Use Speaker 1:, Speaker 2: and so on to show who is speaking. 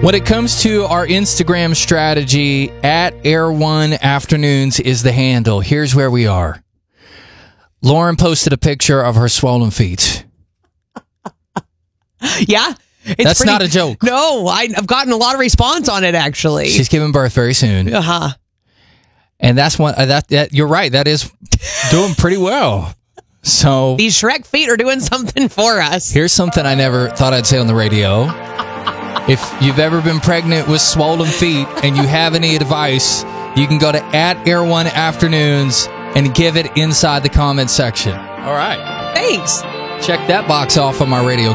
Speaker 1: When it comes to our Instagram strategy, at Air One Afternoons is the handle. Here's where we are. Lauren posted a picture of her swollen feet.
Speaker 2: Yeah.
Speaker 1: That's not a joke.
Speaker 2: No, I've gotten a lot of response on it, actually.
Speaker 1: She's giving birth very soon.
Speaker 2: Uh-huh.
Speaker 1: And that's one that you're right. That is doing pretty well. So
Speaker 2: these Shrek feet are doing something for us.
Speaker 1: Here's something I never thought I'd say on the radio. If you've ever been pregnant with swollen feet and you have any advice, you can go to at Air One Afternoons and give it inside the comment section. All right.
Speaker 2: Thanks.
Speaker 1: Check that box off on my radio